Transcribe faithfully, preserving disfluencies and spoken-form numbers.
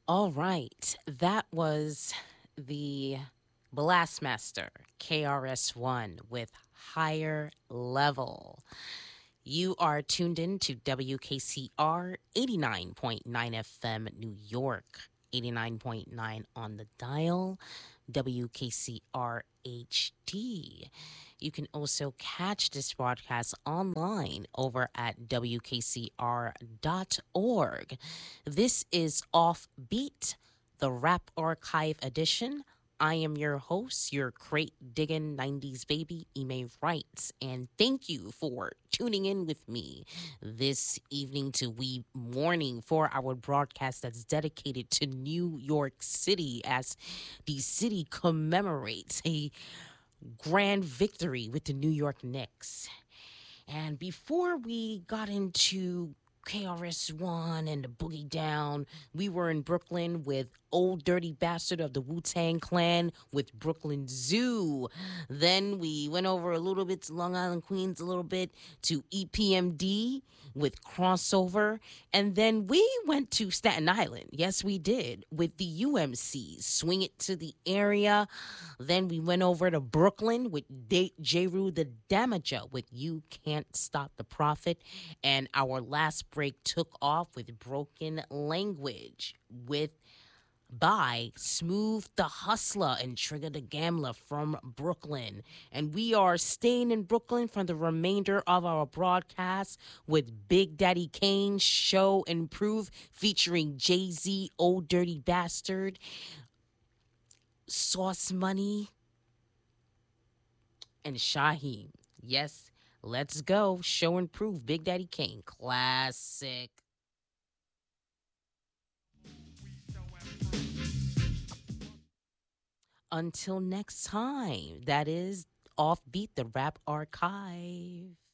All right. That was the Blastmaster K R S One with Higher Level. You are tuned in to W K C R eighty-nine point nine F M New York, eighty-nine point nine on the dial, W K C R H D. You can also catch this broadcast online over at W K C R dot org. This is Offbeat, the Rap Archive edition. I am your host, your crate digging nineties baby, Ime Wrights, and thank you for tuning in with me this evening to we morning for our broadcast that's dedicated to New York City as the city commemorates a grand victory with the New York Knicks. And before we got into K R S One and the Boogie Down, we were in Brooklyn with Old Dirty Bastard of the Wu Tang Clan with Brooklyn Zoo. Then we went over a little bit to Long Island, Queens, a little bit to E P M D with Crossover. And then we went to Staten Island. Yes, we did with the U M Cs. Swing It to the Area. Then we went over to Brooklyn with D- Jeru the Damager with You Can't Stop the Prophet. And our last break took off with Broken Language with by Smooth the Hustler and Trigger the Gambler from Brooklyn. And we are staying in Brooklyn for the remainder of our broadcast with Big Daddy Kane's Show Improve featuring Jay-Z, Old Dirty Bastard, Sauce Money, and Shaheem. Yes, let's go. Show and Prove. Big Daddy Kane. Classic. Until next time, that is Offbeat, the Rap Archive.